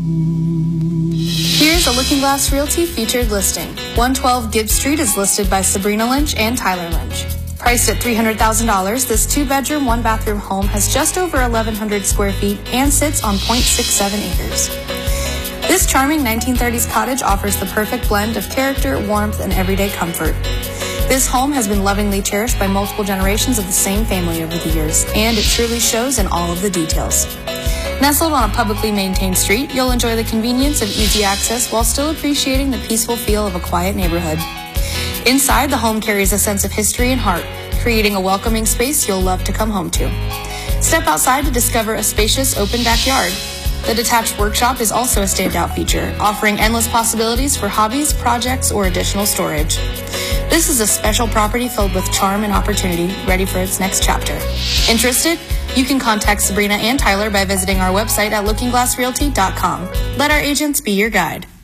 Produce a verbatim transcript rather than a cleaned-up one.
Here's a Looking Glass Realty featured listing. one twelve Gibbs Street is listed by Sabrina Lynch and Tyler Lynch. Priced at three hundred thousand dollars, this two-bedroom, one-bathroom home has just over eleven hundred square feet and sits on zero point six seven acres. This charming nineteen thirties cottage offers the perfect blend of character, warmth, and everyday comfort. This home has been lovingly cherished by multiple generations of the same family over the years, and it truly shows in all of the details. Nestled on a publicly maintained street, you'll enjoy the convenience of easy access while still appreciating the peaceful feel of a quiet neighborhood. Inside, the home carries a sense of history and heart, creating a welcoming space you'll love to come home to. Step outside to discover a spacious, open backyard. The detached workshop is also a standout feature, offering endless possibilities for hobbies, projects, or additional storage. This is a special property filled with charm and opportunity, ready for its next chapter. Interested? You can contact Sabrina and Tyler by visiting our website at looking glass realty dot com. Let our agents be your guide.